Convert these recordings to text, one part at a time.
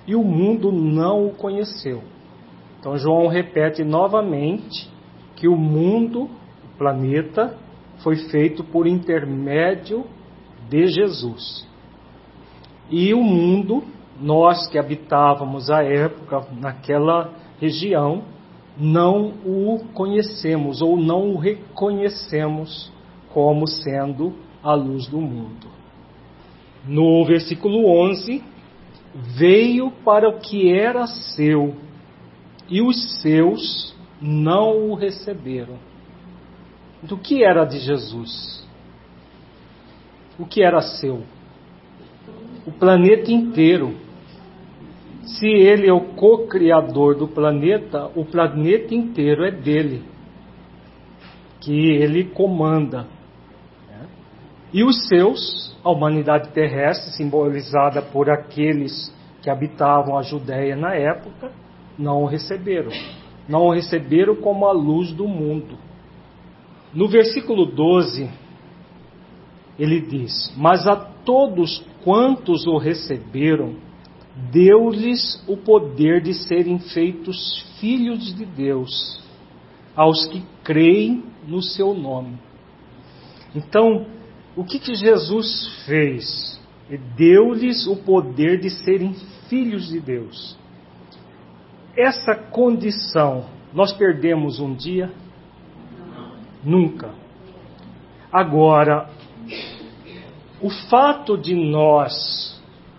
e o mundo não o conheceu. Então João repete novamente que o mundo, o planeta, foi feito por intermédio de Jesus. E o mundo, nós que habitávamos à época naquela região, não o conhecemos ou não o reconhecemos como sendo a luz do mundo. No versículo 11, veio para o que era seu, e os seus não o receberam. Do que era de Jesus? O que era seu? O planeta inteiro. Se ele é o co-criador do planeta, o planeta inteiro é dele, que ele comanda. E os seus, a humanidade terrestre, simbolizada por aqueles que habitavam a Judéia na época, não o receberam. Não o receberam como a luz do mundo. No versículo 12, ele diz: mas a todos quantos o receberam, deu-lhes o poder de serem feitos filhos de Deus, aos que creem no seu nome. Então, o que Jesus fez? Deu-lhes o poder de serem filhos de Deus. Essa condição, nós perdemos um dia? Nunca. Agora, o fato de nós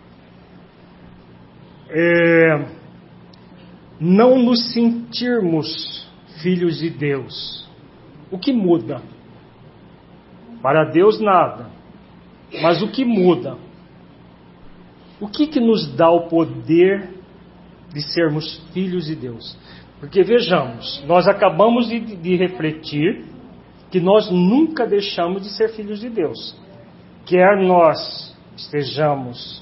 não nos sentirmos filhos de Deus, o que muda? Para Deus nada, mas o que muda? O que nos dá o poder de sermos filhos de Deus? Porque vejamos, nós acabamos de refletir que nós nunca deixamos de ser filhos de Deus. Quer nós estejamos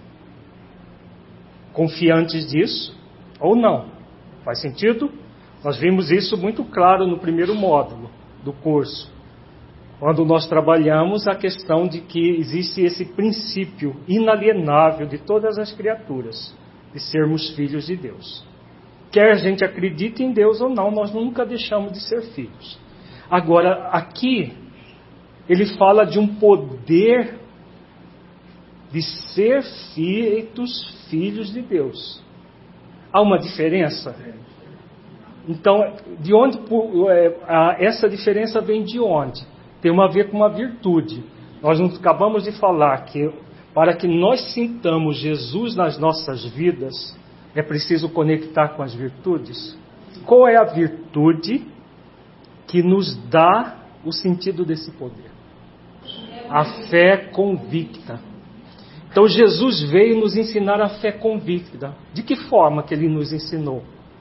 confiantes disso ou não. Faz sentido? Nós vimos isso muito claro no primeiro módulo do curso, quando nós trabalhamos a questão de que existe esse princípio inalienável de todas as criaturas, de sermos filhos de Deus. Quer a gente acredite em Deus ou não, nós nunca deixamos de ser filhos. Agora, aqui, ele fala de um poder de ser feitos filhos de Deus. Há uma diferença? Então, de onde essa diferença vem de onde? Tem a ver com uma virtude. Nós acabamos de falar que para que nós sintamos Jesus nas nossas vidas, é preciso conectar com as virtudes. Qual é a virtude que nos dá o sentido desse poder? A fé convicta. Então Jesus veio nos ensinar a fé convicta. De que forma que ele nos ensinou?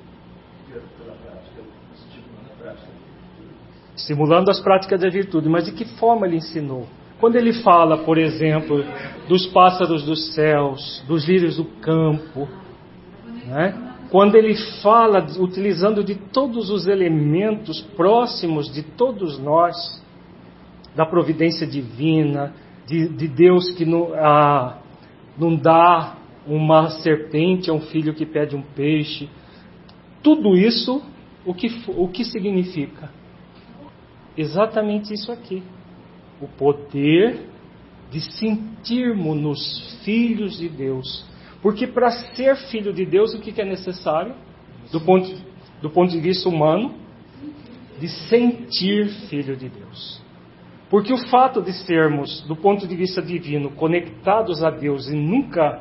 Estimulando as práticas da virtude. Mas de que forma ele ensinou? Quando ele fala, por exemplo, dos pássaros dos céus, dos lírios do campo, né? Quando ele fala, utilizando de todos os elementos próximos de todos nós, da providência divina, de Deus que não dá uma serpente a um filho que pede um peixe, tudo isso, o que significa? Exatamente isso aqui. O poder de sentirmos-nos filhos de Deus. Porque para ser filho de Deus, o que é necessário? Do ponto de vista humano, de sentir filho de Deus. Porque o fato de sermos, do ponto de vista divino, conectados a Deus e nunca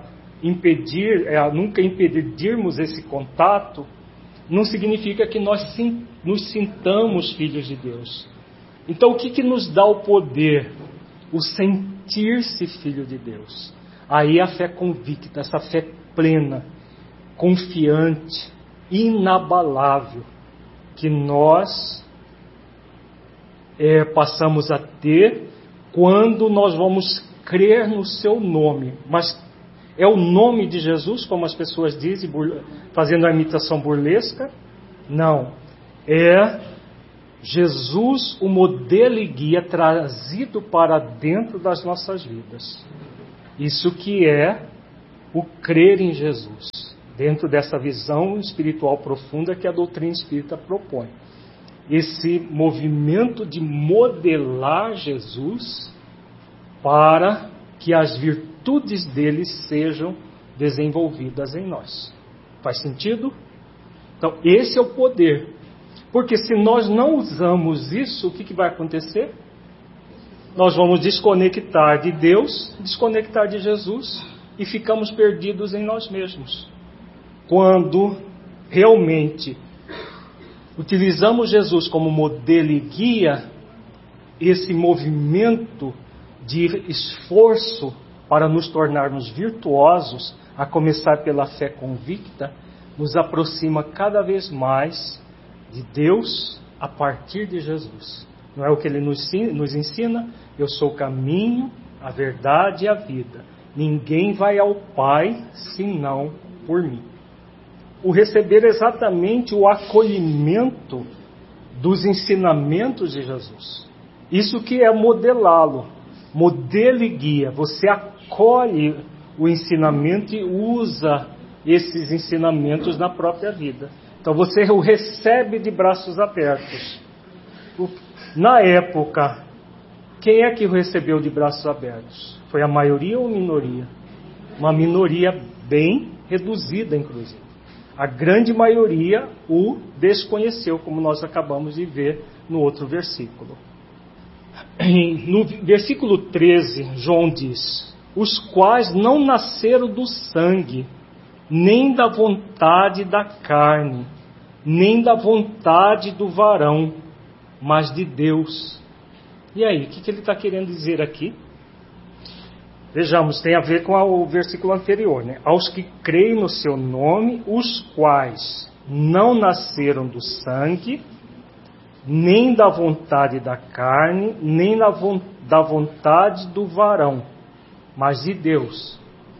impedirmos esse contato, não significa que nós nos sintamos filhos de Deus. Então o que nos dá o poder? O sentir-se filho de Deus. Aí a fé convicta, essa fé plena, confiante, inabalável, que nós passamos a ter quando nós vamos crer no seu nome. Mas é o nome de Jesus, como as pessoas dizem, fazendo a imitação burlesca? Não. É Jesus, o modelo e guia trazido para dentro das nossas vidas. Isso que é o crer em Jesus. dentro dessa visão espiritual profunda que a doutrina espírita propõe. Esse movimento de modelar Jesus para que as virtudes dele sejam desenvolvidas em nós. Faz sentido? Então, esse é o poder. Porque se nós não usamos isso, o que vai acontecer? Nós vamos desconectar de Deus, desconectar de Jesus e ficamos perdidos em nós mesmos. Quando realmente utilizamos Jesus como modelo e guia, esse movimento de esforço para nos tornarmos virtuosos, a começar pela fé convicta, nos aproxima cada vez mais de Deus a partir de Jesus. Não é o que ele nos ensina? Eu sou o caminho, a verdade e a vida. Ninguém vai ao Pai senão por mim. O receber exatamente o acolhimento dos ensinamentos de Jesus. Isso que é modelá-lo. Modelo e guia. Você acolhe o ensinamento e usa esses ensinamentos na própria vida. Então você o recebe de braços abertos. Na época, quem é que o recebeu de braços abertos? Foi a maioria ou a minoria? Uma minoria bem reduzida, inclusive. A grande maioria o desconheceu, como nós acabamos de ver no outro versículo. No versículo 13, João diz: os quais não nasceram do sangue, nem da vontade da carne, nem da vontade do varão, mas de Deus. E aí, o que ele está querendo dizer aqui? Vejamos, tem a ver com o versículo anterior, né? Aos que creem no seu nome, os quais não nasceram do sangue, nem da vontade da carne, nem da vontade do varão, mas de Deus.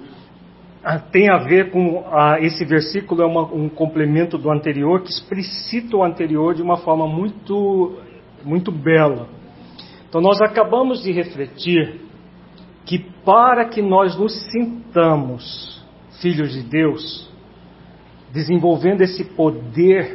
Tem a ver com esse versículo, é um complemento do anterior, que explicita o anterior de uma forma muito, muito bela. Então nós acabamos de refletir que para que nós nos sintamos filhos de Deus, desenvolvendo esse poder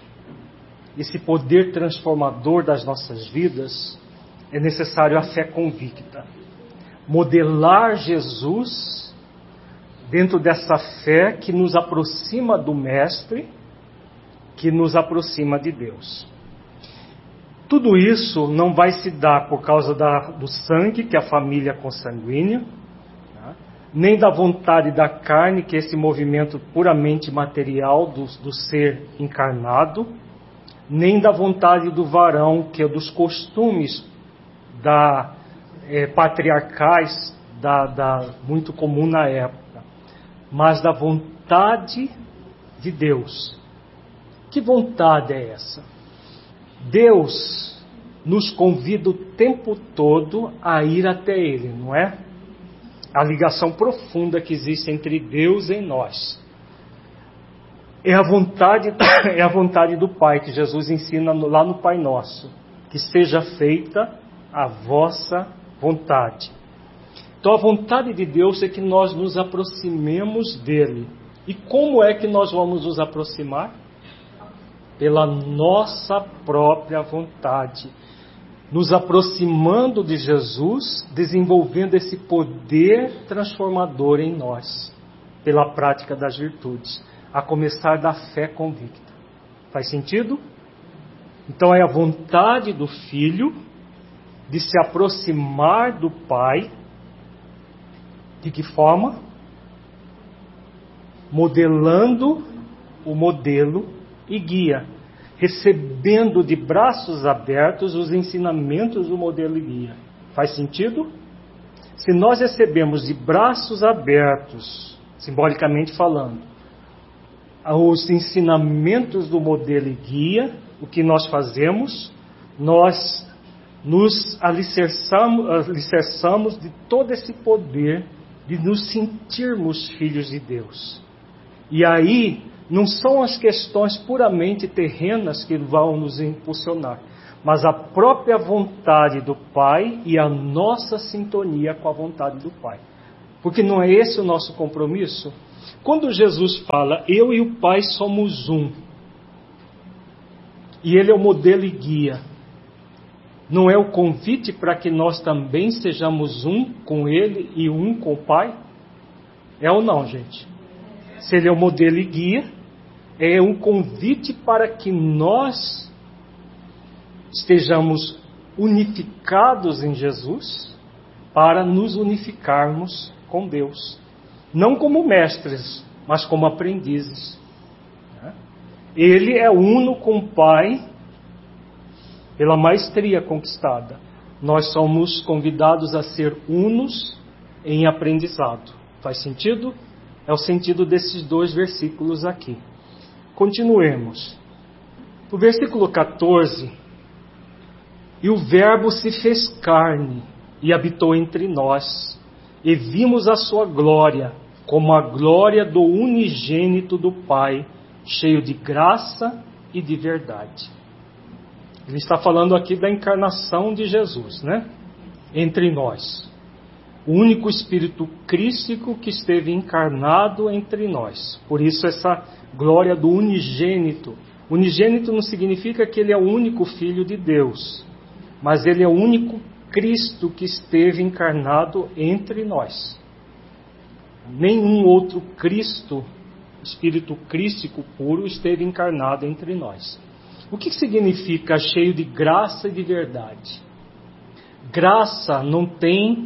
transformador das nossas vidas, é necessário a fé convicta. Modelar Jesus dentro dessa fé que nos aproxima do Mestre, que nos aproxima de Deus. Tudo isso não vai se dar por causa do sangue, que é a família consanguínea, tá? Nem da vontade da carne, que é esse movimento puramente material do ser encarnado, nem da vontade do varão, que é dos costumes patriarcais, muito comum na época, mas da vontade de Deus. Que vontade é essa? Deus nos convida o tempo todo a ir até Ele, não é? A ligação profunda que existe entre Deus e nós. É a vontade do Pai, que Jesus ensina lá no Pai Nosso. Que seja feita a vossa vontade. Então a vontade de Deus é que nós nos aproximemos dEle. E como é que nós vamos nos aproximar? Pela nossa própria vontade. Nos aproximando de Jesus, desenvolvendo esse poder transformador em nós. Pela prática das virtudes. A começar da fé convicta. Faz sentido? Então é a vontade do Filho de se aproximar do Pai. De que forma? Modelando o modelo e guia. Recebendo de braços abertos os ensinamentos do modelo e guia. Faz sentido? Se nós recebemos de braços abertos, simbolicamente falando, os ensinamentos do modelo e guia, o que nós fazemos? Nós nos alicerçamos de todo esse poder de nos sentirmos filhos de Deus. E aí, não são as questões puramente terrenas que vão nos impulsionar, mas a própria vontade do Pai e a nossa sintonia com a vontade do Pai. Porque não é esse o nosso compromisso? Quando Jesus fala, eu e o Pai somos um, e Ele é o modelo e guia, não é o convite para que nós também sejamos um com Ele e um com o Pai? É ou não, gente? Se Ele é o modelo e guia, é um convite para que nós estejamos unificados em Jesus, para nos unificarmos com Deus. Não como mestres, mas como aprendizes. Ele é uno com o Pai pela maestria conquistada. Nós somos convidados a ser unos em aprendizado. Faz sentido? É o sentido desses 2 versículos aqui. Continuemos. O versículo 14. E o Verbo se fez carne e habitou entre nós, e vimos a sua glória, como a glória do unigênito do Pai, cheio de graça e de verdade. Ele está falando aqui da encarnação de Jesus, né? Entre nós. O único Espírito crístico que esteve encarnado entre nós. Por isso essa glória do unigênito. Unigênito não significa que ele é o único Filho de Deus, mas ele é o único Cristo que esteve encarnado entre nós. Nenhum outro Cristo, Espírito crístico puro, esteve encarnado entre nós. O que significa cheio de graça e de verdade? Graça não tem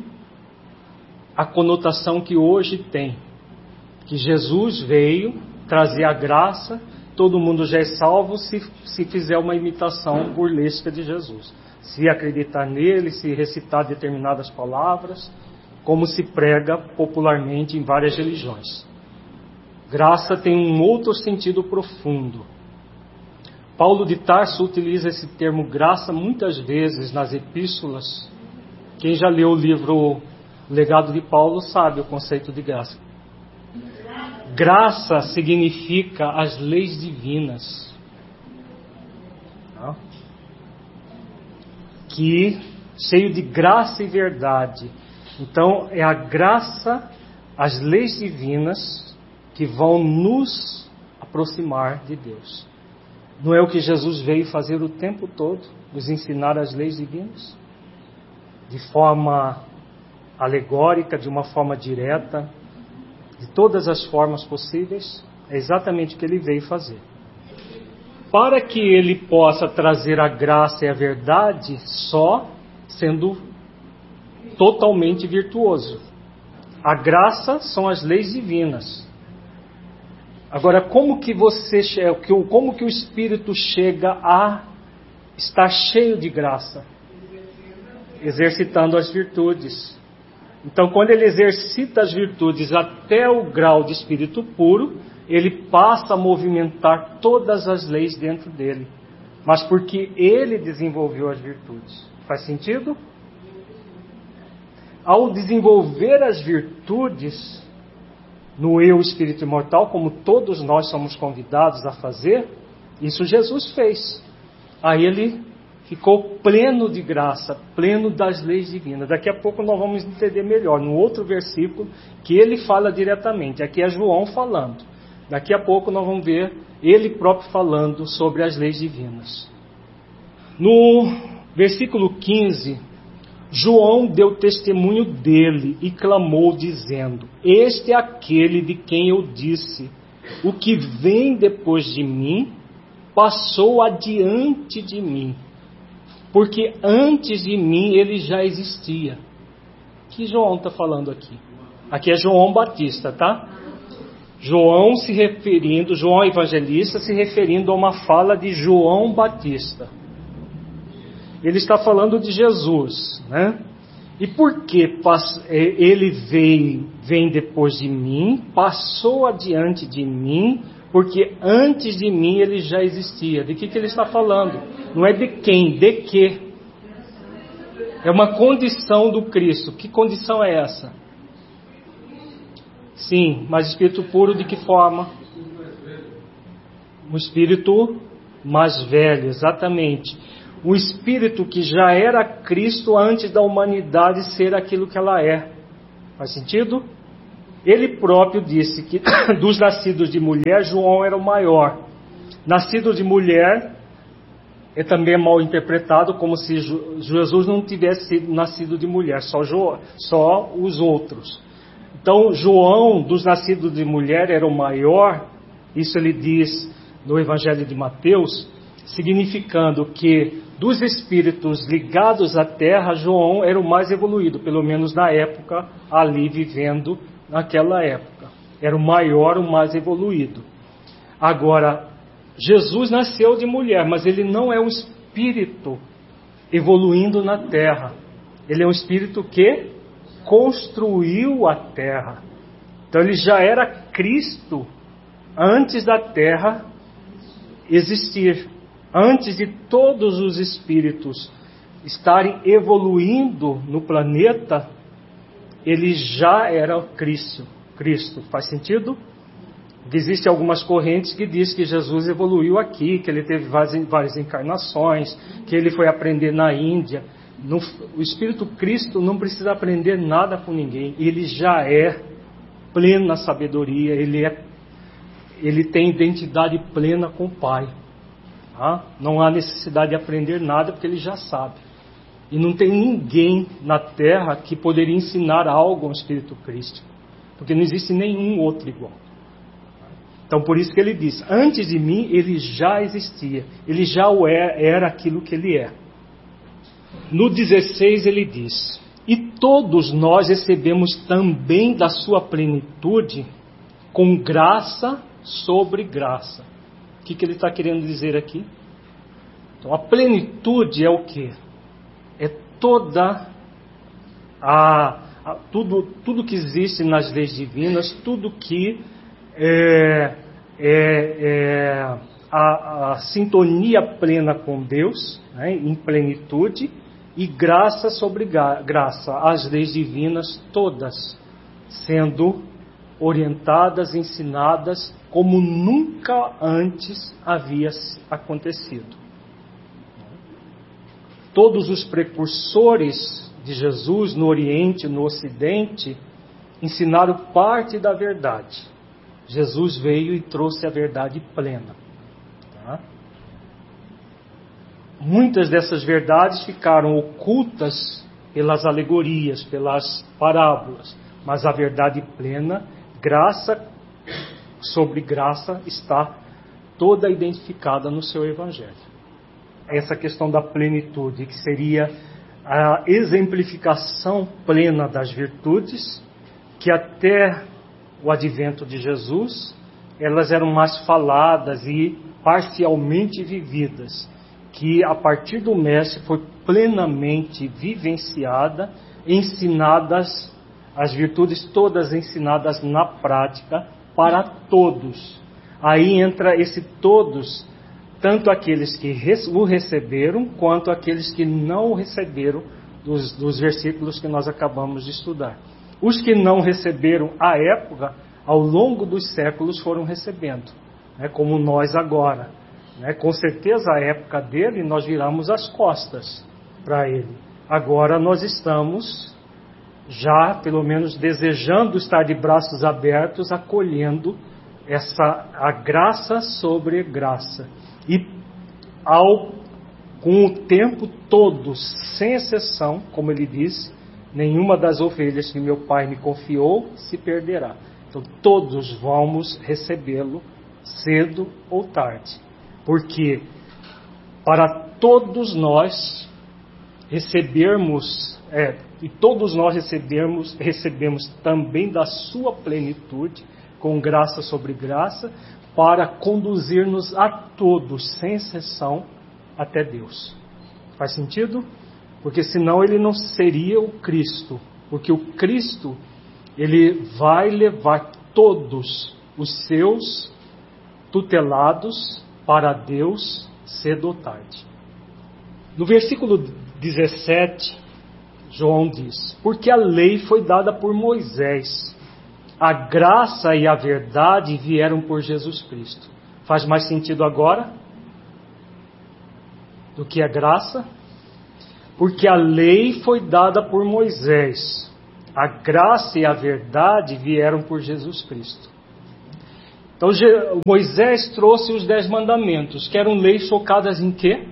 a conotação que hoje tem. Que Jesus veio trazer a graça, todo mundo já é salvo se fizer uma imitação burlesca de Jesus. Se acreditar nele, se recitar determinadas palavras, como se prega popularmente em várias religiões. Graça tem um outro sentido profundo. Paulo de Tarso utiliza esse termo graça muitas vezes nas epístolas. Quem já leu o livro Legado de Paulo sabe o conceito de graça. Graça significa as leis divinas. Que cheio de graça e verdade. Então é a graça, as leis divinas que vão nos aproximar de Deus. Não é o que Jesus veio fazer o tempo todo, nos ensinar as leis divinas? De forma alegórica, de uma forma direta, de todas as formas possíveis. É exatamente o que ele veio fazer. Para que ele possa trazer a graça e a verdade só sendo totalmente virtuoso. A graça são as leis divinas. Agora, como que o Espírito chega a estar cheio de graça? Exercitando as virtudes. Então, quando ele exercita as virtudes até o grau de Espírito puro, ele passa a movimentar todas as leis dentro dele. Mas porque ele desenvolveu as virtudes. Faz sentido? Ao desenvolver as virtudes no eu espírito imortal, como todos nós somos convidados a fazer, isso Jesus fez. Aí ele ficou pleno de graça, pleno das leis divinas. Daqui a pouco nós vamos entender melhor, no outro versículo, que ele fala diretamente. Aqui é João falando. Daqui a pouco nós vamos ver ele próprio falando sobre as leis divinas. No versículo 15, João deu testemunho dele e clamou dizendo: este é aquele de quem eu disse, o que vem depois de mim, passou adiante de mim, porque antes de mim ele já existia. Que João está falando aqui? Aqui é João Batista, tá? João Evangelista se referindo a uma fala de João Batista. Ele está falando de Jesus, né? E por que ele vem depois de mim, passou adiante de mim, porque antes de mim ele já existia. De que ele está falando? Não é de quem, de que. É uma condição do Cristo. Que condição é essa? Sim, mas Espírito puro de que forma? Um Espírito mais velho, exatamente. Um Espírito que já era Cristo antes da humanidade ser aquilo que ela é. Faz sentido? Ele próprio disse que dos nascidos de mulher, João era o maior. Nascido de mulher é também mal interpretado como se Jesus não tivesse sido nascido de mulher, só os outros. Então, João, dos nascidos de mulher, era o maior. Isso ele diz no Evangelho de Mateus, significando que dos espíritos ligados à terra, João era o mais evoluído, pelo menos na época, ali vivendo naquela época. Era o maior, o mais evoluído. Agora, Jesus nasceu de mulher, mas ele não é um espírito evoluindo na terra. Ele é um espírito que construiu a terra. Então ele já era Cristo antes da terra existir. Antes de todos os espíritos estarem evoluindo no planeta, ele já era Cristo. Faz sentido? Existem algumas correntes que dizem que Jesus evoluiu aqui, que ele teve várias encarnações, que ele foi aprender na Índia. O Espírito Cristo não precisa aprender nada com ninguém. Ele já é plena sabedoria, ele tem identidade plena com o Pai. Não há necessidade de aprender nada, porque ele já sabe. E não tem ninguém na Terra que poderia ensinar algo ao Espírito Crístico, porque não existe nenhum outro igual. Então por isso que ele diz, antes de mim ele já existia, ele já era aquilo que ele é. No 16 ele diz, e todos nós recebemos também da sua plenitude, com graça sobre graça. O que ele está querendo dizer aqui? Então, a plenitude é o quê? É toda tudo que existe nas leis divinas, tudo que a sintonia plena com Deus, né, em plenitude, e graça sobre graça, as leis divinas todas sendo orientadas, ensinadas como nunca antes havia acontecido. Todos os precursores de Jesus no Oriente, no Ocidente, ensinaram parte da verdade. Jesus veio e trouxe a verdade plena. Tá? Muitas dessas verdades ficaram ocultas pelas alegorias, pelas parábolas, mas a verdade plena, graça sobre graça, está toda identificada no seu Evangelho. Essa questão da plenitude, que seria a exemplificação plena das virtudes, que até o advento de Jesus, elas eram mais faladas e parcialmente vividas, que a partir do Mestre foi plenamente vivenciada, ensinadas, as virtudes todas ensinadas na prática para todos. Aí entra esse todos, tanto aqueles que o receberam, quanto aqueles que não o receberam, dos versículos que nós acabamos de estudar. Os que não receberam à época, ao longo dos séculos foram recebendo, né, como nós agora. Né, com certeza a época dele nós viramos as costas para ele. Agora nós estamos já, pelo menos, desejando estar de braços abertos, acolhendo a graça sobre graça. E com o tempo todos, sem exceção, como ele disse, nenhuma das ovelhas que meu Pai me confiou se perderá. Então todos vamos recebê-lo cedo ou tarde. Porque para todos nós recebermos, e todos nós recebemos também da sua plenitude, com graça sobre graça, para conduzir-nos a todos, sem exceção, até Deus. Faz sentido? Porque senão ele não seria o Cristo. Porque o Cristo, ele vai levar todos os seus tutelados para Deus cedo ou tarde. No versículo 17, João diz, porque a lei foi dada por Moisés, a graça e a verdade vieram por Jesus Cristo. Faz mais sentido agora do que a graça? Porque a lei foi dada por Moisés, A graça e a verdade vieram por Jesus Cristo. Então Moisés trouxe os 10 mandamentos, que eram leis focadas em quê?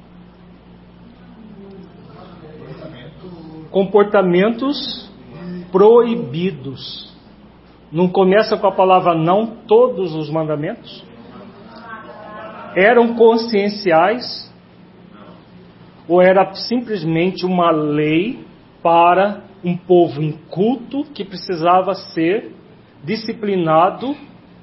Comportamentos proibidos. Não começa com a palavra não todos os mandamentos? Eram conscienciais ou era simplesmente uma lei para um povo inculto que precisava ser disciplinado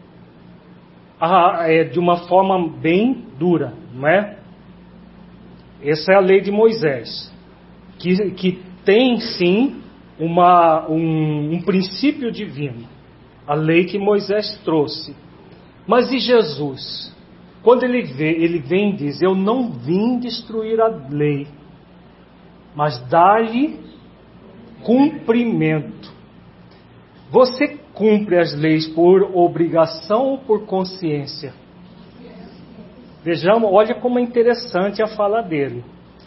de uma forma bem dura, não é? Essa é a lei de Moisés, que tem sim um princípio divino, a lei que Moisés trouxe. Mas e Jesus? Quando ele vem e diz: eu não vim destruir a lei, mas dar-lhe cumprimento. Você cumpre as leis por obrigação ou por consciência? Vejamos, olha como é interessante a fala dele.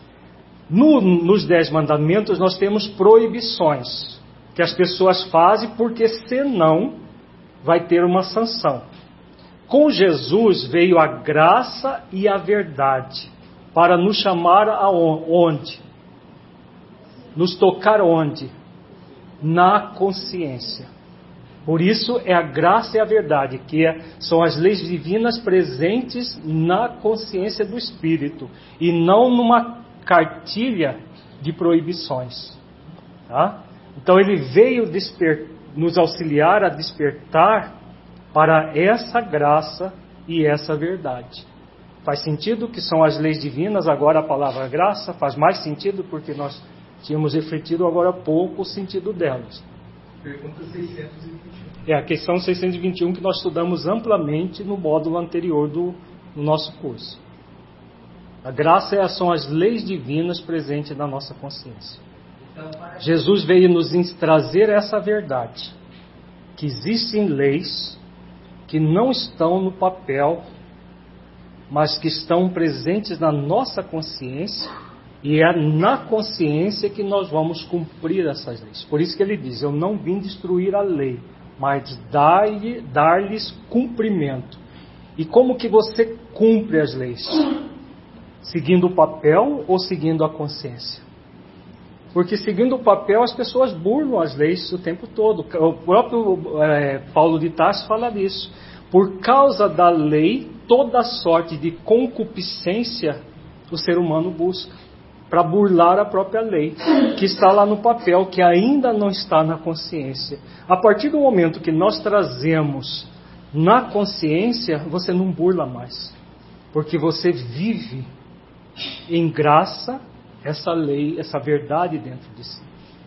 Nos 10 mandamentos nós temos proibições que as pessoas fazem porque senão vai ter uma sanção. Com Jesus veio a graça e a verdade para nos chamar aonde? Nos tocar onde? Na consciência. Por isso é a graça e a verdade, que são as leis divinas presentes na consciência do Espírito e não numa cartilha de proibições. Tá? Então ele veio nos auxiliar a despertar para essa graça e essa verdade. Faz sentido que são as leis divinas, agora a palavra graça faz mais sentido porque nós tínhamos refletido agora há pouco o sentido delas. Pergunta 621. É a questão 621 que nós estudamos amplamente no módulo anterior do nosso curso. A graça são as leis divinas presentes na nossa consciência. Jesus veio nos trazer essa verdade, que existem leis que não estão no papel, mas que estão presentes na nossa consciência, e é na consciência que nós vamos cumprir essas leis. Por isso que ele diz: eu não vim destruir a lei, mas dar-lhes cumprimento. E como que você cumpre as leis? Seguindo o papel ou seguindo a consciência? Porque seguindo o papel as pessoas burlam as leis o tempo todo. O próprio Paulo de Tarso fala disso. Por causa da lei, toda sorte de concupiscência o ser humano busca para burlar a própria lei, que está lá no papel, que ainda não está na consciência. A partir do momento que nós trazemos na consciência, você não burla mais, porque você vive em graça essa lei, essa verdade dentro de si.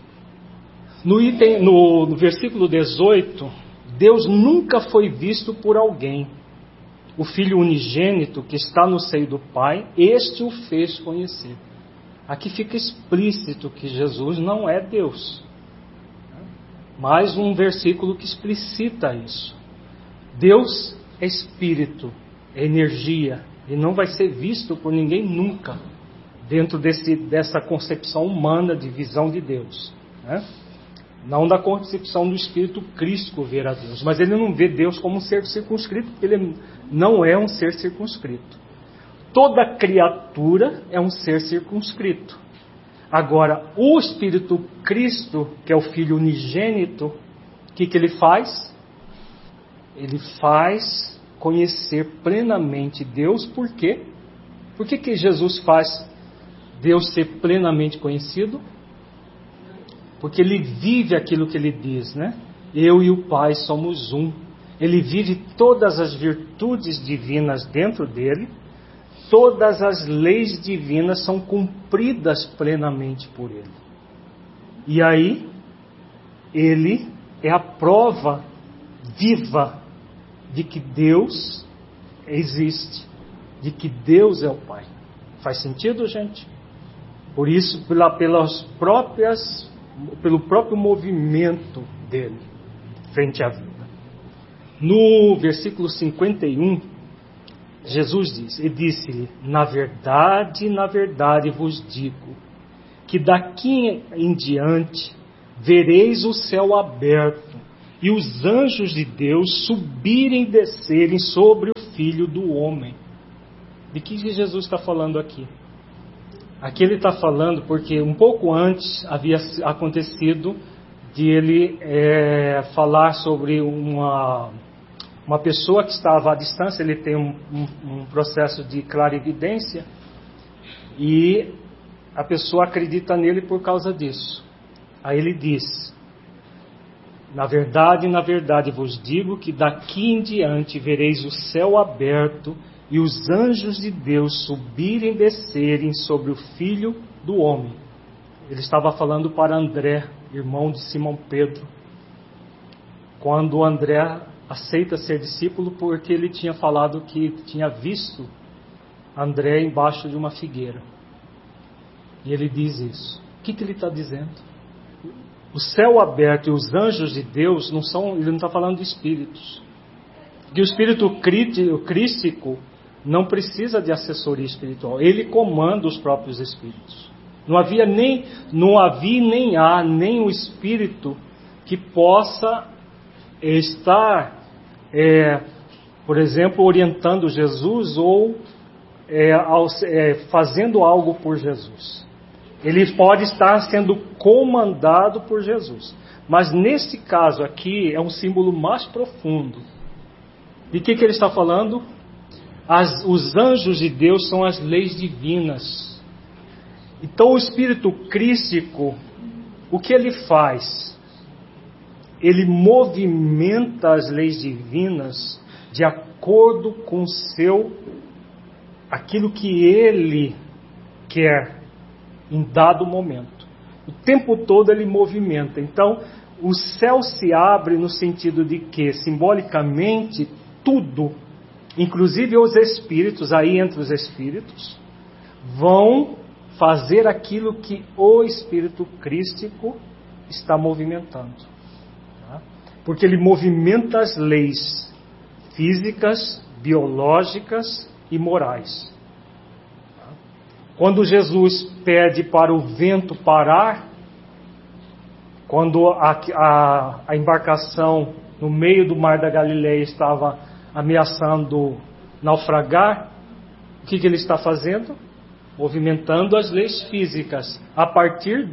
No versículo 18, Deus nunca foi visto por alguém. O Filho unigênito que está no seio do Pai, este o fez conhecer. Aqui fica explícito que Jesus não é Deus. Mais um versículo que explicita isso. Deus é espírito, é energia, e não vai ser visto por ninguém nunca, dentro dessa concepção humana de visão de Deus, né? Não da concepção do Espírito Cristo ver a Deus, mas ele não vê Deus como um ser circunscrito, porque ele não é um ser circunscrito. Toda criatura é um ser circunscrito. Agora, o Espírito Cristo, que é o Filho unigênito, o que ele faz? Ele faz conhecer plenamente Deus. Por quê? Por que Jesus faz Deus ser plenamente conhecido? Porque ele vive aquilo que ele diz, né? Eu e o Pai somos um. Ele vive todas as virtudes divinas dentro dele. Todas as leis divinas são cumpridas plenamente por ele. E aí, ele é a prova viva de que Deus existe, de que Deus é o Pai. Faz sentido, gente? Por isso, pelo próprio movimento dele frente à vida. No versículo 51, Jesus diz, e disse-lhe: na verdade vos digo, que daqui em diante vereis o céu aberto e os anjos de Deus subirem e descerem sobre o Filho do Homem. De que Jesus está falando aqui? Aqui ele está falando porque um pouco antes havia acontecido de ele falar sobre uma pessoa que estava à distância. Ele tem um processo de clarividência e a pessoa acredita nele por causa disso. Aí ele diz: na verdade vos digo que daqui em diante vereis o céu aberto e os anjos de Deus subirem e descerem sobre o Filho do Homem. Ele estava falando para André, irmão de Simão Pedro, quando André aceita ser discípulo, porque ele tinha falado que tinha visto André embaixo de uma figueira. E ele diz isso. O que ele está dizendo? O céu aberto e os anjos de Deus ele não está falando de espíritos. Que o espírito crístico não precisa de assessoria espiritual. Ele comanda os próprios espíritos. Não havia nem há nem o espírito que possa estar, por exemplo, orientando Jesus ou fazendo algo por Jesus. Ele pode estar sendo comandado por Jesus. Mas nesse caso aqui é um símbolo mais profundo. De que ele está falando? Os anjos de Deus são as leis divinas. Então o espírito crístico, o que ele faz? Ele movimenta as leis divinas de acordo com aquilo que ele quer em dado momento. O tempo todo ele movimenta. Então o céu se abre no sentido de que, simbolicamente, tudo, inclusive os espíritos, aí entre os espíritos, vão fazer aquilo que o espírito crístico está movimentando. Tá? Porque ele movimenta as leis físicas, biológicas e morais. Tá? Quando Jesus pede para o vento parar, quando a embarcação no meio do mar da Galileia estava ameaçando naufragar, o que ele está fazendo? Movimentando as leis físicas a partir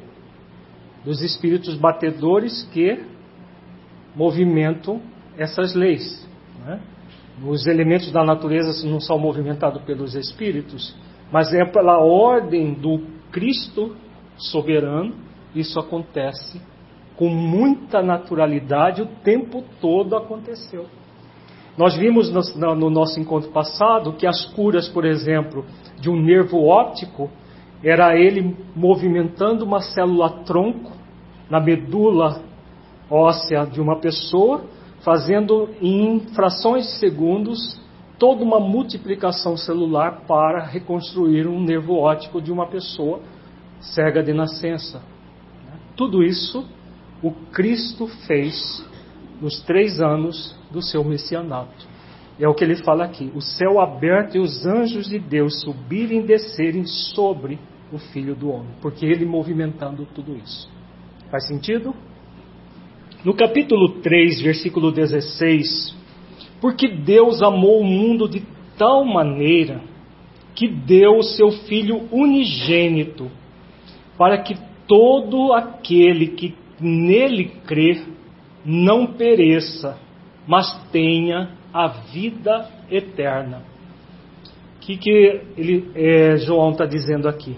dos espíritos batedores que movimentam essas leis. Né? Os elementos da natureza não são movimentados pelos espíritos, mas é pela ordem do Cristo soberano. Isso acontece com muita naturalidade, o tempo todo aconteceu. Nós vimos no nosso encontro passado que as curas, por exemplo, de um nervo óptico, era ele movimentando uma célula-tronco na medula óssea de uma pessoa, fazendo em frações de segundos toda uma multiplicação celular para reconstruir um nervo óptico de uma pessoa cega de nascença. Tudo isso o Cristo fez nos 3 anos do seu messianato. É o que ele fala aqui: o céu aberto e os anjos de Deus subirem e descerem sobre o Filho do Homem, porque ele movimentando tudo isso. Faz sentido? No capítulo 3, versículo 16: porque Deus amou o mundo de tal maneira que deu o seu Filho unigênito, para que todo aquele que nele crer não pereça, mas tenha a vida eterna. O que João está dizendo aqui?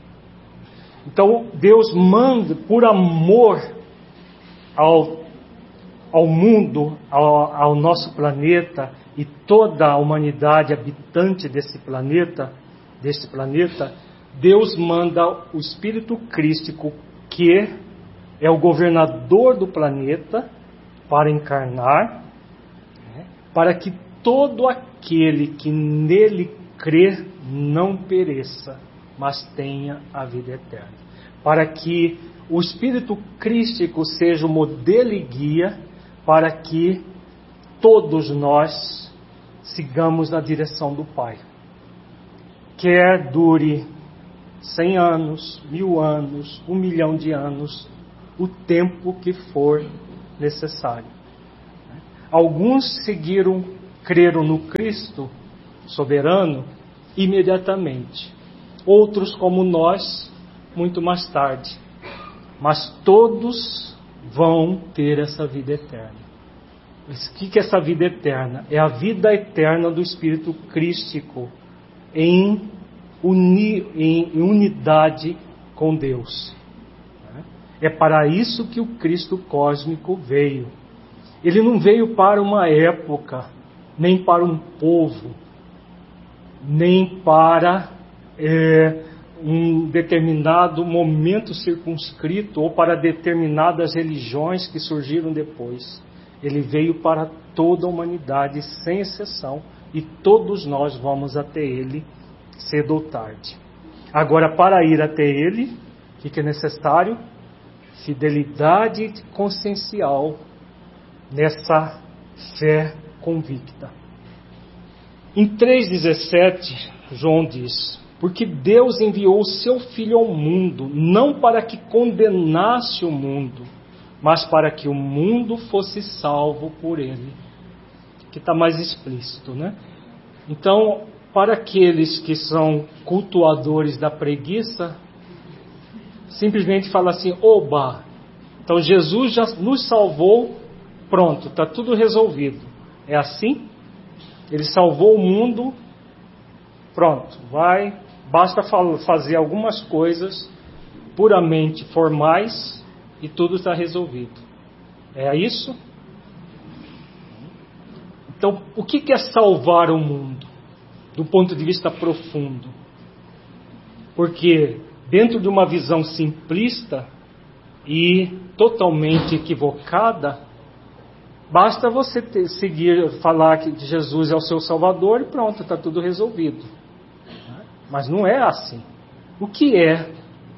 Então Deus manda, por amor ao mundo, ao nosso planeta e toda a humanidade habitante desse planeta, Deus manda o Espírito Crístico, que é o governador do planeta, para encarnar, para que todo aquele que nele crer não pereça, mas tenha a vida eterna. Para que o Espírito Crístico seja o modelo e guia para que todos nós sigamos na direção do Pai. Quer dure 100 anos, 1000 anos, 1 milhão de anos, o tempo que for necessário. Alguns creram no Cristo soberano imediatamente. Outros, como nós, muito mais tarde. Mas todos vão ter essa vida eterna. O que é essa vida eterna? É a vida eterna do Espírito Crístico em unidade com Deus. É para isso que o Cristo cósmico veio. Ele não veio para uma época, nem para um povo, nem para um determinado momento circunscrito ou para determinadas religiões que surgiram depois. Ele veio para toda a humanidade, sem exceção, e todos nós vamos até Ele cedo ou tarde. Agora, para ir até Ele, o que é necessário? Fidelidade consciencial nessa fé convicta. Em 3,17, João diz: porque Deus enviou o seu Filho ao mundo, não para que condenasse o mundo, mas para que o mundo fosse salvo por ele. Que está mais explícito, né? Então, para aqueles que são cultuadores da preguiça, simplesmente fala assim: oba, então Jesus já nos salvou, pronto, está tudo resolvido. É assim? Ele salvou o mundo, pronto, basta fazer algumas coisas puramente formais e tudo está resolvido. É isso? Então, o que é salvar o mundo? Do ponto de vista profundo. Porque dentro de uma visão simplista e totalmente equivocada, basta você falar que Jesus é o seu Salvador e pronto, está tudo resolvido. Mas não é assim. O que é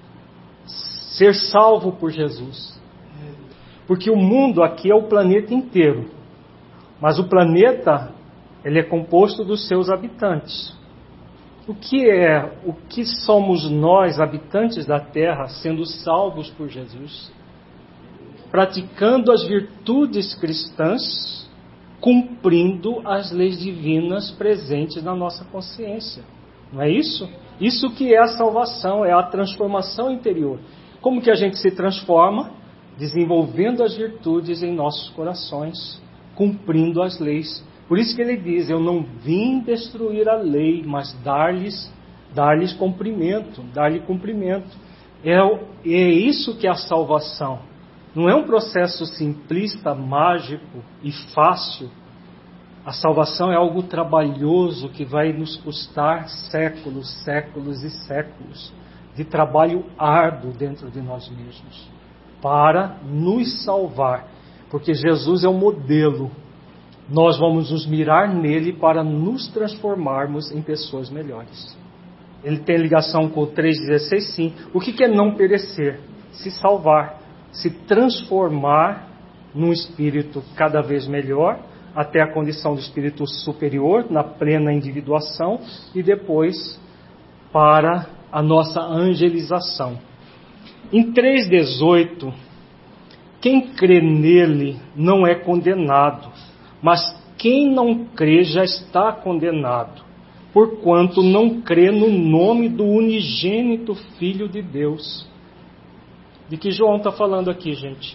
ser salvo por Jesus? Porque o mundo aqui é o planeta inteiro. Mas o planeta, ele é composto dos seus habitantes. O que somos nós, habitantes da Terra, sendo salvos por Jesus? Praticando as virtudes cristãs, cumprindo as leis divinas presentes na nossa consciência. Não é isso? Isso que é a salvação, é a transformação interior. Como que a gente se transforma? Desenvolvendo as virtudes em nossos corações, cumprindo as leis. Por isso que ele diz: eu não vim destruir a lei, mas dar-lhes cumprimento, dar-lhe cumprimento. É isso que é a salvação. Não é um processo simplista, mágico e fácil. A salvação é algo trabalhoso que vai nos custar séculos, séculos e séculos de trabalho árduo dentro de nós mesmos para nos salvar. Porque Jesus é o modelo. Nós vamos nos mirar nele para nos transformarmos em pessoas melhores. Ele tem ligação com o 3,16, sim. O que é não perecer? Se salvar, se transformar num espírito cada vez melhor, até a condição do espírito superior, na plena individuação, e depois para a nossa angelização. Em 3,18, quem crê nele não é condenado, mas quem não crê já está condenado, porquanto não crê no nome do unigênito Filho de Deus. De que João está falando aqui, gente?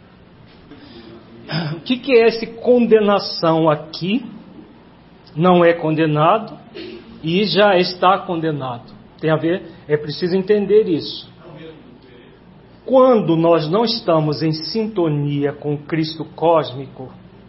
O que é essa condenação aqui? Não é condenado e já está condenado. Tem a ver, é preciso entender isso. Quando nós não estamos em sintonia com o Cristo cósmico,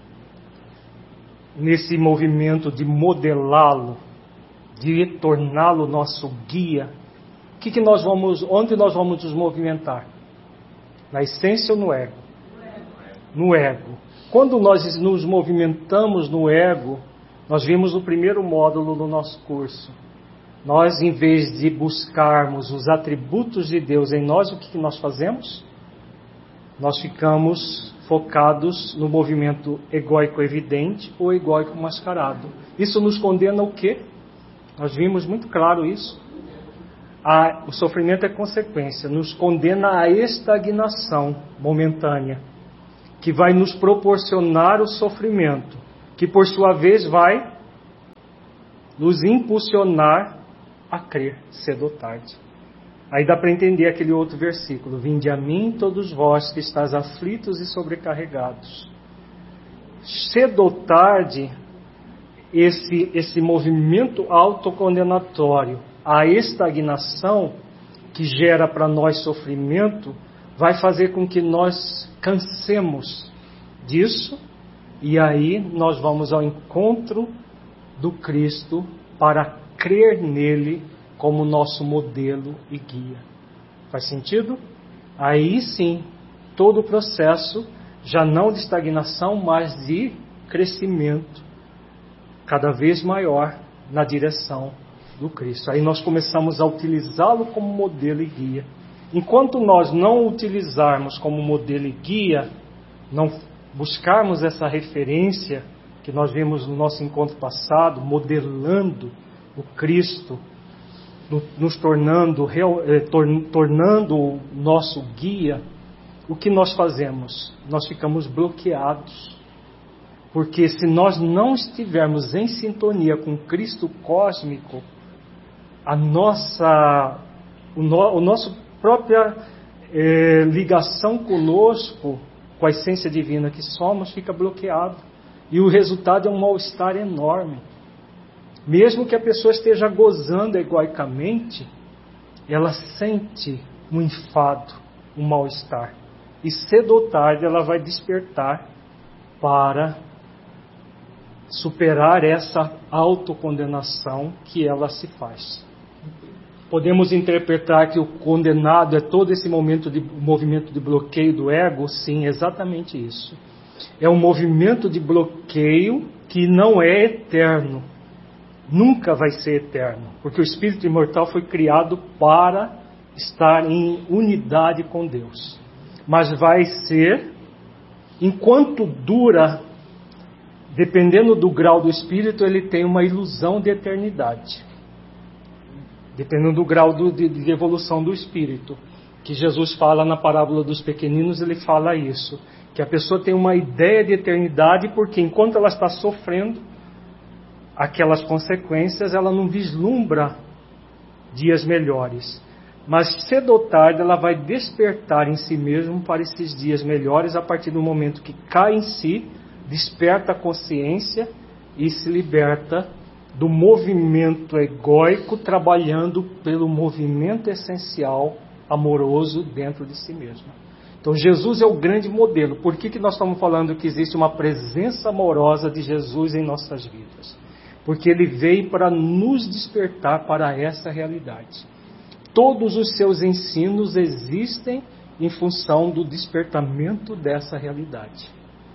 nesse movimento de modelá-lo, de torná-lo nosso guia, onde nós vamos nos movimentar? Na essência ou no ego? No ego. Quando nós nos movimentamos no ego, nós vimos no primeiro módulo do nosso curso. Nós, em vez de buscarmos os atributos de Deus em nós, o que nós fazemos? Nós ficamos focados no movimento egóico evidente ou egóico mascarado. Isso nos condena o quê? Nós vimos muito claro isso. o sofrimento é consequência, nos condena à estagnação momentânea, que vai nos proporcionar o sofrimento, que por sua vez vai nos impulsionar a crer cedo ou tarde. Aí dá para entender aquele outro versículo: vinde a mim todos vós que estáis aflitos e sobrecarregados. Cedo ou tarde, esse movimento autocondenatório, a estagnação que gera para nós sofrimento, vai fazer com que nós cansemos disso, e aí nós vamos ao encontro do Cristo para crer nele como nosso modelo e guia. Faz sentido? Aí sim, todo o processo, já não de estagnação, mas de crescimento cada vez maior na direção do Cristo. Aí nós começamos a utilizá-lo como modelo e guia. Enquanto nós não o utilizarmos como modelo e guia, não buscarmos essa referência que nós vimos no nosso encontro passado, modelando o Cristo, nos tornando o nosso guia, o que nós fazemos? Nós ficamos bloqueados. Porque se nós não estivermos em sintonia com Cristo cósmico, a nossa própria ligação conosco, com a essência divina que somos, fica bloqueado. E o resultado é um mal-estar enorme. Mesmo que a pessoa esteja gozando egoicamente, ela sente um enfado, um mal-estar. E cedo ou tarde ela vai despertar para superar essa autocondenação que ela se faz. Podemos interpretar que o condenado é todo esse movimento de bloqueio do ego? Sim, exatamente isso. É um movimento de bloqueio que não é eterno. Nunca vai ser eterno. Porque o espírito imortal foi criado para estar em unidade com Deus. Mas vai ser, enquanto dura, dependendo do grau do espírito, ele tem uma ilusão de eternidade. Dependendo do grau de evolução do espírito. Que Jesus fala na parábola dos pequeninos, ele fala isso. Que a pessoa tem uma ideia de eternidade, porque enquanto ela está sofrendo aquelas consequências, ela não vislumbra dias melhores. Mas cedo ou tarde ela vai despertar em si mesma para esses dias melhores, a partir do momento que cai em si, desperta a consciência e se liberta do movimento egóico, trabalhando pelo movimento essencial, amoroso dentro de si mesmo. Então Jesus é o grande modelo. Por que nós estamos falando que existe uma presença amorosa de Jesus em nossas vidas? Porque ele veio para nos despertar para essa realidade. Todos os seus ensinos existem em função do despertamento dessa realidade.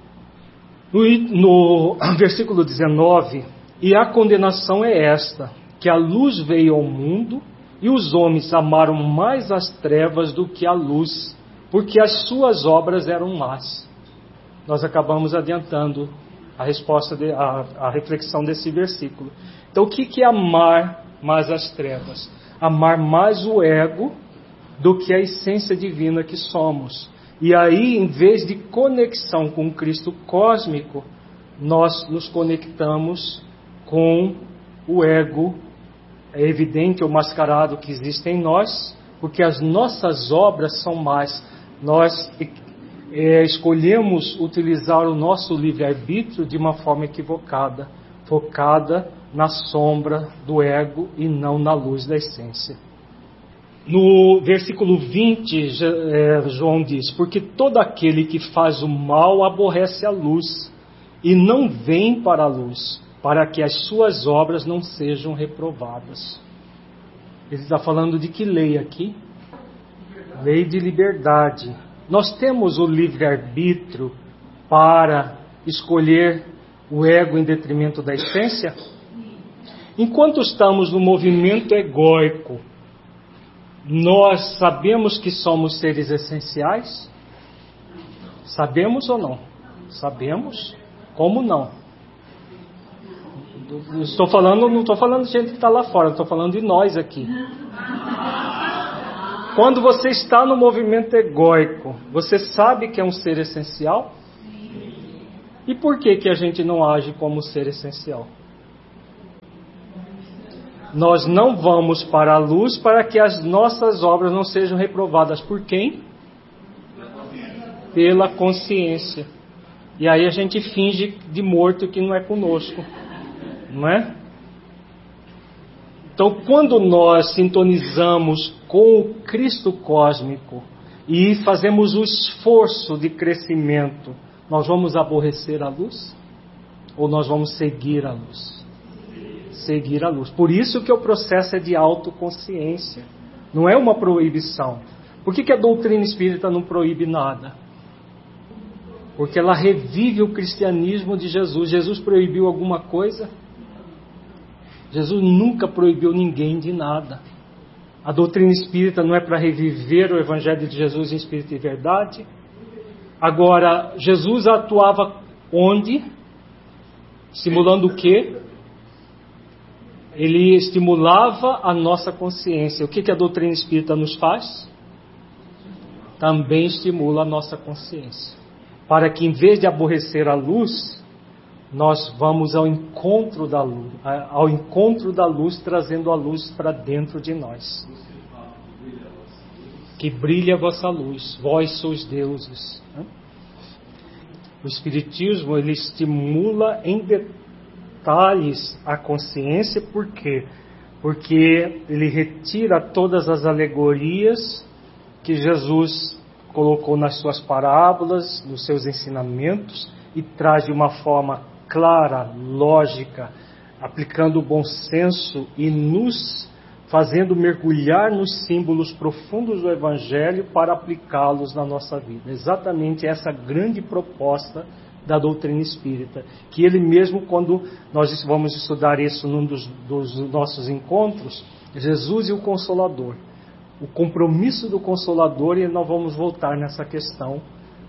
No versículo 19, e a condenação é esta, que a luz veio ao mundo, e os homens amaram mais as trevas do que a luz, porque as suas obras eram más. Nós acabamos adiantando a resposta, a reflexão desse versículo. Então o que é amar mais as trevas? Amar mais o ego do que a essência divina que somos. E aí, em vez de conexão com o Cristo cósmico, nós nos conectamos com o ego evidente ou mascarado que existe em nós, porque as nossas obras são más. Nós escolhemos utilizar o nosso livre-arbítrio de uma forma equivocada, focada na sombra do ego e não na luz da essência. No versículo 20, João diz: porque todo aquele que faz o mal aborrece a luz e não vem para a luz, para que as suas obras não sejam reprovadas. Ele está falando de que lei aqui? Lei de liberdade. Nós temos o livre-arbítrio para escolher o ego em detrimento da essência? Enquanto estamos no movimento egóico, nós sabemos que somos seres essenciais? Sabemos ou não? Sabemos. Como não? Não estou falando de gente que está lá fora, estou falando de nós aqui. Quando você está no movimento egóico, você sabe que é um ser essencial? E por que que a gente não age como ser essencial? Nós não vamos para a luz para que as nossas obras não sejam reprovadas por quem? Pela consciência. E aí a gente finge de morto que não é conosco, não é? Então, quando nós sintonizamos com o Cristo cósmico e fazemos o esforço de crescimento, nós vamos aborrecer a luz? Ou nós vamos seguir a luz? Seguir a luz. Por isso que o processo é de autoconsciência. Não é uma proibição. Por que a doutrina espírita não proíbe nada? Porque ela revive o cristianismo de Jesus. Jesus proibiu alguma coisa? Jesus nunca proibiu ninguém de nada. A doutrina espírita não é para reviver o evangelho de Jesus em espírito e verdade? Agora, Jesus atuava onde? Estimulando o quê? Ele estimulava a nossa consciência. O que a doutrina espírita nos faz? Também estimula a nossa consciência. Para que, em vez de aborrecer a luz, nós vamos ao encontro da luz, trazendo a luz para dentro de nós. Que brilhe a vossa luz, vós sois deuses. O Espiritismo, ele estimula em detalhes a consciência, por quê? Porque ele retira todas as alegorias que Jesus colocou nas suas parábolas, nos seus ensinamentos, e traz de uma forma clara, lógica, aplicando o bom senso e nos fazendo mergulhar nos símbolos profundos do Evangelho para aplicá-los na nossa vida. Exatamente essa grande proposta da doutrina espírita, que ele mesmo, quando nós vamos estudar isso num dos nossos encontros, Jesus e o Consolador, o compromisso do Consolador, e nós vamos voltar nessa questão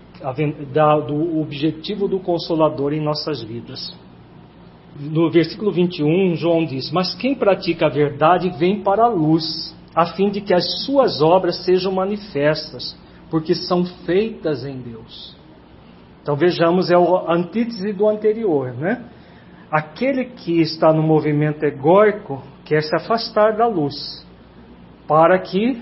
do objetivo do Consolador em nossas vidas. No versículo 21, João diz: mas quem pratica a verdade vem para a luz, a fim de que as suas obras sejam manifestas, porque são feitas em Deus. Então vejamos, é a antítese do anterior, né? Aquele que está no movimento egóico quer se afastar da luz, para que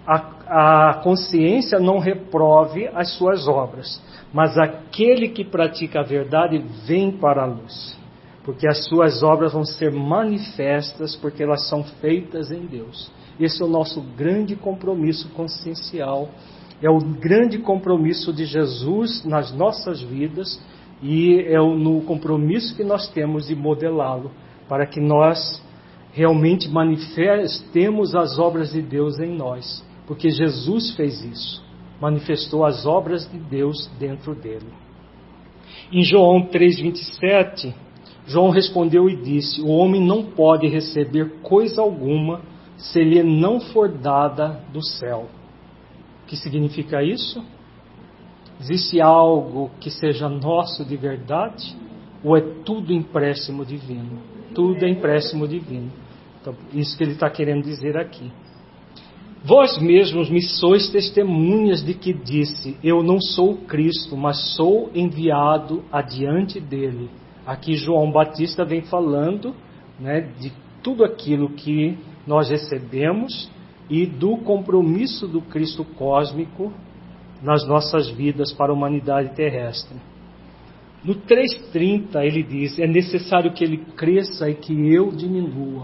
a consciência não reprove as suas obras. Mas aquele que pratica a verdade vem para a luz, porque as suas obras vão ser manifestas, porque elas são feitas em Deus. Esse é o nosso grande compromisso consciencial, é o grande compromisso de Jesus nas nossas vidas, e é no compromisso que nós temos de modelá-lo, para que nós realmente manifestemos as obras de Deus em nós, porque Jesus fez isso, manifestou as obras de Deus dentro dele. Em João 3,27, João respondeu e disse: o homem não pode receber coisa alguma se lhe não for dada do céu. O que significa isso? Existe algo que seja nosso de verdade? Ou é tudo empréstimo divino? Tudo é empréstimo divino. Então, isso que ele está querendo dizer aqui. Vós mesmos me sois testemunhas de que disse: eu não sou o Cristo, mas sou enviado adiante dele. Aqui João Batista vem falando, né, de tudo aquilo que nós recebemos e do compromisso do Cristo cósmico nas nossas vidas para a humanidade terrestre. No 3,30 ele diz: é necessário que ele cresça e que eu diminua.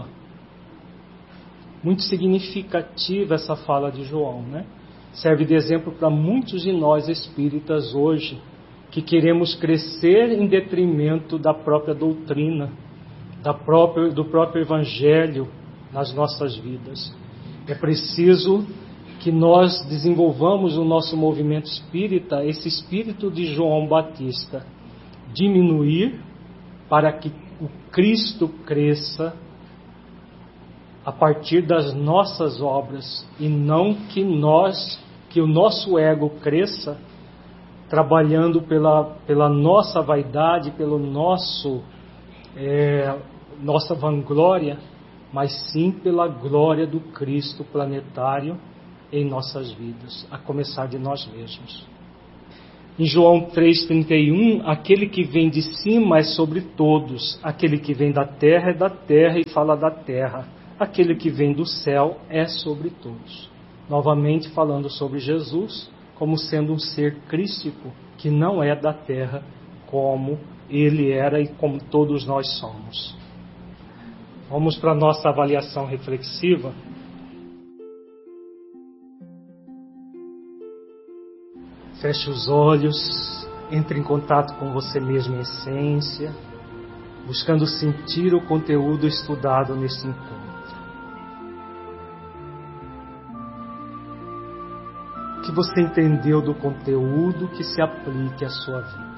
Muito significativa essa fala de João, né? Serve de exemplo para muitos de nós espíritas hoje, que queremos crescer em detrimento da própria doutrina, do próprio Evangelho nas nossas vidas. É preciso que nós desenvolvamos no nosso movimento espírita esse espírito de João Batista, diminuir para que o Cristo cresça a partir das nossas obras, e não que o nosso ego cresça trabalhando pela nossa vaidade, pelo nossa vanglória, mas sim pela glória do Cristo planetário em nossas vidas, a começar de nós mesmos. Em João 3,31, aquele que vem de cima é sobre todos, aquele que vem da terra é da terra e fala da terra, aquele que vem do céu é sobre todos. Novamente falando sobre Jesus como sendo um ser crístico que não é da terra como ele era e como todos nós somos. Vamos para a nossa avaliação reflexiva. Feche os olhos, entre em contato com você mesmo em essência, buscando sentir o conteúdo estudado neste encontro. O que você entendeu do conteúdo que se aplique à sua vida?